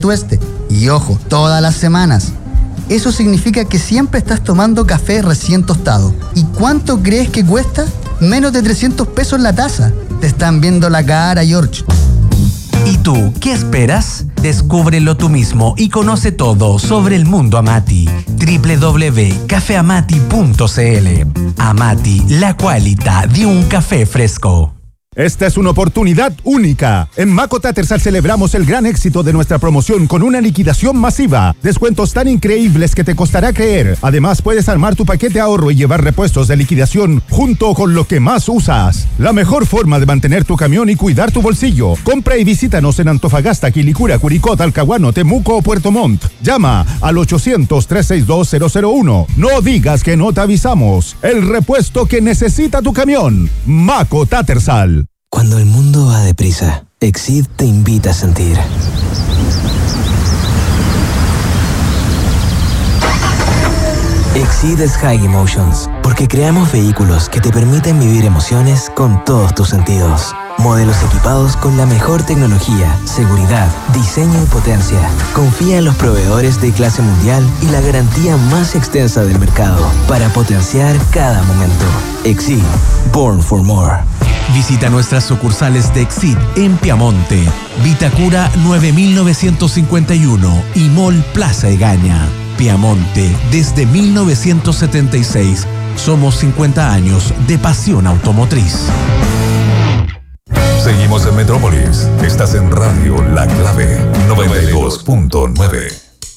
tueste. Y ojo, todas las semanas. Eso significa que siempre estás tomando café recién tostado. ¿Y cuánto crees que cuesta? Menos de 300 pesos la taza. Te están viendo la cara, George. ¿Y tú, qué esperas? Descúbrelo tú mismo y conoce todo sobre el mundo Amati. www.cafeamati.cl. Amati, la qualità di un café fresco. Esta es una oportunidad única. En Maco Tattersall celebramos el gran éxito de nuestra promoción con una liquidación masiva. Descuentos tan increíbles que te costará creer. Además, puedes armar tu paquete ahorro y llevar repuestos de liquidación junto con lo que más usas. La mejor forma de mantener tu camión y cuidar tu bolsillo. Compra y visítanos en Antofagasta, Quilicura, Curicó, Talcahuano, Temuco o Puerto Montt. Llama al 800-362-001. No digas que no te avisamos. El repuesto que necesita tu camión. Maco Tattersall. Cuando el mundo va deprisa, Exceed te invita a sentir. Exceed es High Emotions, porque creamos vehículos que te permiten vivir emociones con todos tus sentidos. Modelos equipados con la mejor tecnología, seguridad, diseño y potencia. Confía en los proveedores de clase mundial y la garantía más extensa del mercado para potenciar cada momento. Exceed, born for more. Visita nuestras sucursales de Exceed en Piamonte, Vitacura 9951 y Mall Plaza Egaña. Piamonte, desde 1976. Somos 50 años de pasión automotriz. Seguimos en Metrópolis. Estás en Radio La Clave 92.9.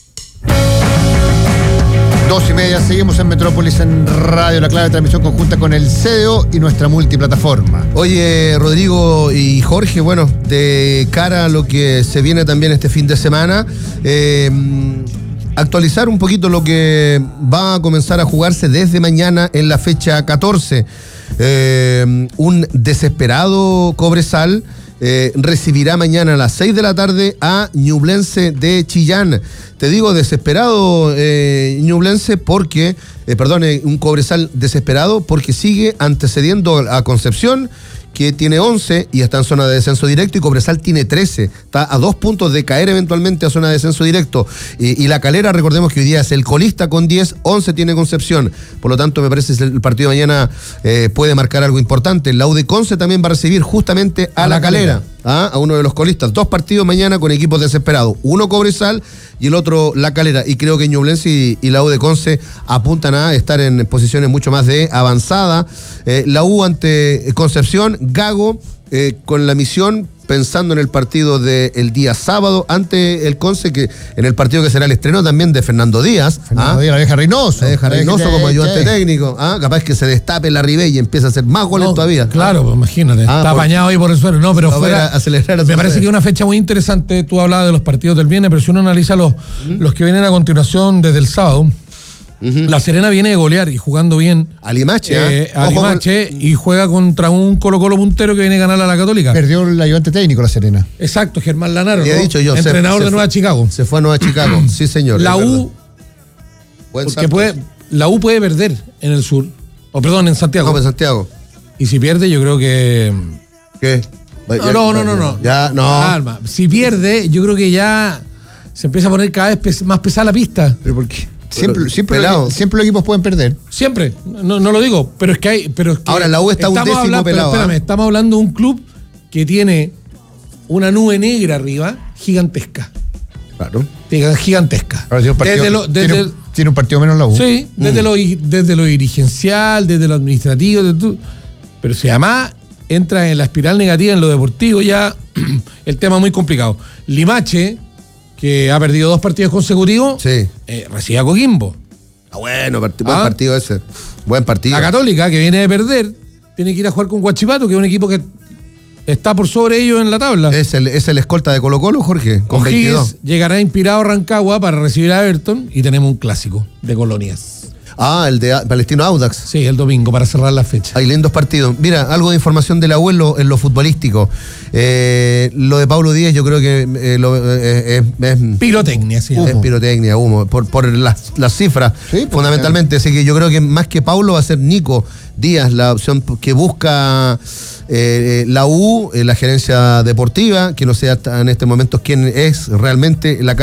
2:30, seguimos en Metrópolis en Radio La Clave, transmisión conjunta con el CDO y nuestra multiplataforma. Oye, Rodrigo y Jorge, bueno, de cara a lo que se viene también este fin de semana, actualizar un poquito lo que va a comenzar a jugarse desde mañana en la fecha 14. Un desesperado Cobresal recibirá mañana a las 6 de la tarde a Ñublense de Chillán. Te digo desesperado Ñublense porque, un Cobresal desesperado porque sigue antecediendo a Concepción, que tiene 11 y está en zona de descenso directo, y Cobresal tiene 13, está a 2 puntos de caer eventualmente a zona de descenso directo, y La Calera, recordemos que hoy día es el colista con 10, 11 tiene Concepción, por lo tanto me parece que el partido de mañana puede marcar algo importante. La U de Conce también va a recibir justamente a La Calera, a uno de los colistas. 2 partidos mañana con equipos desesperados, uno Cobresal y el otro La Calera, y creo que Ñublense y la U de Conce apuntan a estar en posiciones mucho más de avanzada. La U ante Concepción, Gago con la misión pensando en el partido del día sábado ante el Conce, que en el partido que será el estreno también de Fernando Díaz. Fernando Díaz, la deja Reynoso. La deja Reynoso como ayudante técnico. Capaz que se destape la Ribey y empieza a hacer más goles todavía. Claro, pues imagínate. Está apañado ahí por el suelo. No, pero fuera. Me parece que es una fecha muy interesante. Tú hablabas de los partidos del viernes, pero si uno analiza los que vienen a continuación desde el sábado. La Serena viene de golear y jugando bien a Limache, y juega contra un Colo-Colo puntero que viene a ganar a la Católica. Perdió el ayudante técnico la Serena. Exacto, Germán Lanaro, ¿no? Dicho yo, entrenador de Nueva Chicago. Se fue a Nueva Chicago, sí señor. La U, la U puede perder en el sur, en Santiago. No, en Santiago. Y si pierde, yo creo que... ¿Qué? No. Ya, no. Calma. Si pierde, yo creo que ya se empieza a poner cada vez más pesada la pista. ¿Pero por qué? Siempre los equipos pueden perder. Siempre, no lo digo, pero es que hay. Ahora la U está un décimo pelado. Espérame, estamos hablando de un club que tiene una nube negra arriba gigantesca. Claro. Gigantesca. Ahora, tiene un partido menos la U. Sí, desde lo dirigencial, desde lo administrativo, pero si además entra en la espiral negativa en lo deportivo, ya el tema es muy complicado. Limache, que ha perdido 2 partidos consecutivos, recibe a Coquimbo. Buen partido ese. Buen partido. La Católica, que viene de perder, tiene que ir a jugar con Huachipato, que es un equipo que está por sobre ellos en la tabla. Es el escolta de Colo-Colo, Jorge, con 22. Llegará inspirado a Rancagua para recibir a Everton y tenemos un clásico de colonias. El de Palestino Audax. Sí, el domingo para cerrar la fecha. Hay lindos partidos. Mira, algo de información del abuelo en lo futbolístico. Lo de Paulo Díaz yo creo que es Pirotecnia, sí. Es pirotecnia, humo, por las cifras, Sí, fundamentalmente. Así que yo creo que más que Paulo va a ser Nico Díaz, la opción que busca la U, la gerencia deportiva, que no sé hasta en este momento quién es realmente la